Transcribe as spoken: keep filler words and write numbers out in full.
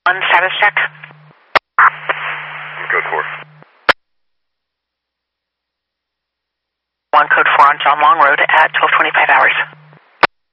One status check. Code four. One code four on John Long Road at twelve twenty-five hours.